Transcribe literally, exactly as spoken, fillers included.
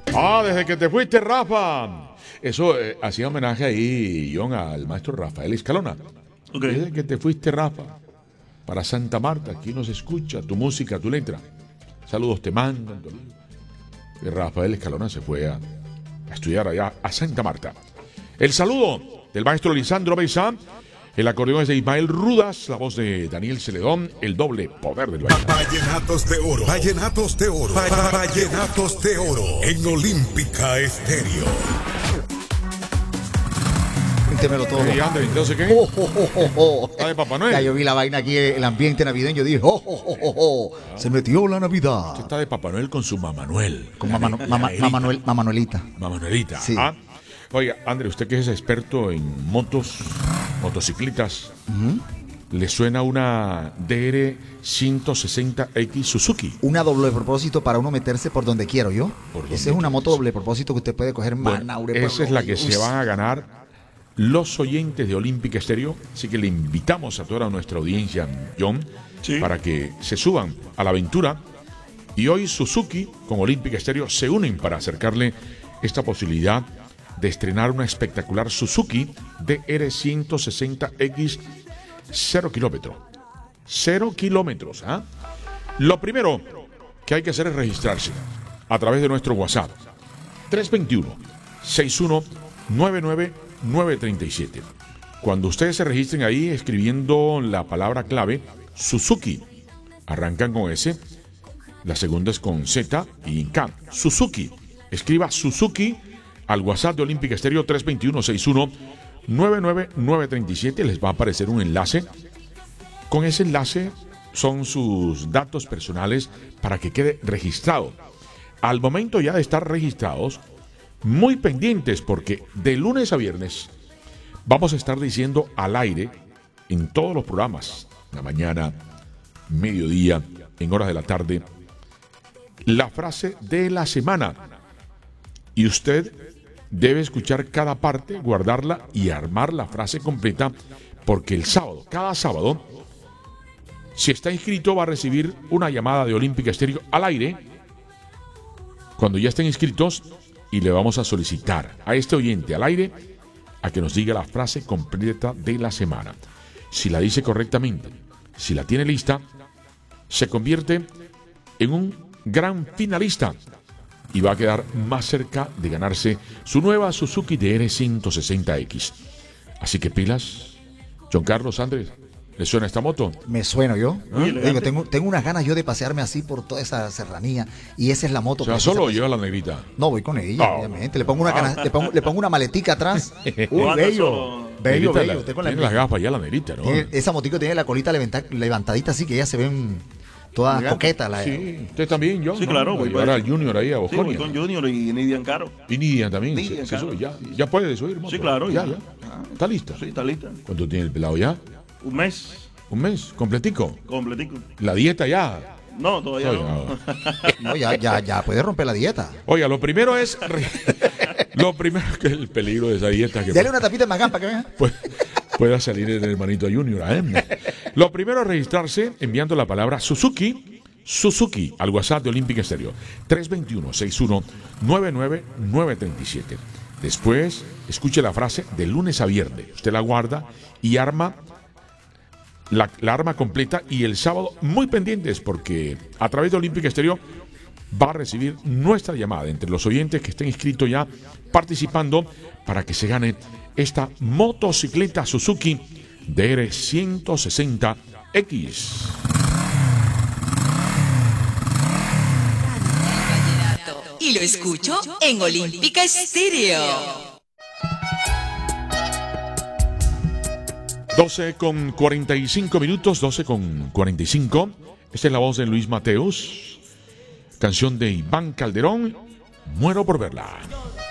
Ah, desde que te fuiste, Rafa. Eso eh, hacía homenaje ahí, John, al maestro Rafael Escalona. Okay. Desde que te fuiste, Rafa, para Santa Marta, aquí nos escucha tu música, tu letra. Saludos te mandan. Y Rafael Escalona se fue a, a estudiar allá a Santa Marta. El saludo del maestro Lisandro Beza. El acordeón es de Ismael Rudas, la voz de Daniel Celedón, el doble poder del vallenato. Vallenatos de oro, vallenatos de oro, vallenatos de oro en Olímpica Estéreo. Cuéntemelo todo. ¿Y André, entonces qué? Oh, oh, oh, oh, oh. ¿Está de Papá Noel? Ya yo vi la vaina aquí, el ambiente navideño, dije, oh, oh, oh, oh, oh. Se metió la Navidad. Está de Papá Noel con su Mamá Noel. Con mamá, mamá, mamá, Noel, mamá Noelita. Mamá Noelita. Sí. ¿Ah? Oiga, André, usted que es experto en motos, motocicletas, uh-huh. ¿Le suena una D R ciento sesenta X Suzuki? Una doble propósito para uno meterse por donde quiero yo. Esa es una moto doble propósito que usted puede coger bueno, Manaure. Esa es la que se van a ganar los oyentes de Olímpica Estéreo. Así que le invitamos a toda nuestra audiencia, John, sí. para que se suban a la aventura. Y hoy Suzuki con Olímpica Estéreo se unen para acercarle esta posibilidad de estrenar una espectacular Suzuki D R ciento sesenta X cero kilómetros. Cero kilómetros. ¿eh? Lo primero que hay que hacer es registrarse a través de nuestro WhatsApp. tres dos uno, seis uno nueve nueve nueve tres siete. Cuando ustedes se registren ahí escribiendo la palabra clave Suzuki, arrancan con S, la segunda es con Z y K. Suzuki. Escriba Suzuki al WhatsApp de Olímpica Estéreo tres dos uno, seis uno nueve nueve nueve tres siete. Les va a aparecer un enlace. Con ese enlace son sus datos personales para que quede registrado. Al momento ya de estar registrados, muy pendientes porque de lunes a viernes vamos a estar diciendo al aire en todos los programas, en la mañana, mediodía, en horas de la tarde, la frase de la semana. Y usted debe escuchar cada parte, guardarla y armar la frase completa, porque el sábado, cada sábado, si está inscrito va a recibir una llamada de Olímpica Estéreo al aire cuando ya estén inscritos y le vamos a solicitar a este oyente al aire a que nos diga la frase completa de la semana. Si la dice correctamente, si la tiene lista, se convierte en un gran finalista y va a quedar más cerca de ganarse su nueva Suzuki D R ciento sesenta X. Así que pilas, John Carlos, Andrés, ¿le suena esta moto? Me suena yo. ¿Eh? Digo, tengo, tengo unas ganas yo de pasearme así por toda esa serranía y esa es la moto. O sea, ¿solo o lleva la negrita? No, voy con ella, oh. obviamente. Le pongo una cana, le pongo, le pongo una maletica atrás. Uy, bello. Bello, bello. La, tiene la las gafas ya la negrita, ¿no? Tiene, esa motico tiene la colita levanta, levantadita así que ya se ven toda coqueta. La, sí, usted también, yo. Sí, ¿no? claro. Voy a llevar al Junior ahí a Bosconia. Sí, voy con Junior y Nidian Caro. Y Nidian también. Nidian se, se Caro. sube, ya, ya puede subir moto. Sí, claro. Ya, ya. ya. Ah, ¿está lista? Sí, está lista. ¿Cuánto tiene el pelado ya? Un mes. ¿Un mes? ¿Completico? Completico. ¿La dieta ya? No, todavía no. No, ya, ya, ya puede romper la dieta. Oiga, lo primero es... lo primero que es el peligro de esa dieta. Que dale una tapita de Magán para que vea. Pues, pueda salir el hermanito Junior. ¿eh? Lo primero es registrarse enviando la palabra Suzuki, Suzuki al WhatsApp de Olímpica Estéreo. tres dos uno, seis uno nueve nueve nueve tres siete. Después, escuche la frase de lunes a viernes. Usted la guarda y arma... La, la arma completa y el sábado muy pendientes porque a través de Olímpica Estéreo va a recibir nuestra llamada entre los oyentes que estén inscritos ya participando para que se gane esta motocicleta Suzuki D R ciento sesenta X. Y lo escucho en Olímpica Estéreo. doce con cuarenta y cinco minutos, doce con cuarenta y cinco. Esta es la voz de Luis Mateos. Canción de Iván Calderón, Muero por verla.